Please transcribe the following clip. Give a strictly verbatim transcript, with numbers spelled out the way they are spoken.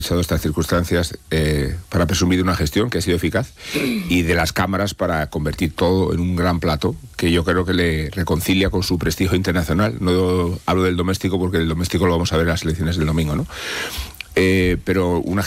estas circunstancias eh, para presumir de una gestión que ha sido eficaz y de las cámaras para convertir todo en un gran plato que yo creo que le reconcilia con su prestigio internacional. No hablo del doméstico porque el doméstico lo vamos a ver en las elecciones del domingo, ¿no? Eh, pero una